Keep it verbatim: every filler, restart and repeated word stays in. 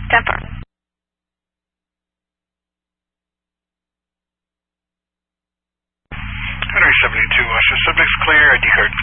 Denver. Henry seventy-two, Western subjects clear, I D card.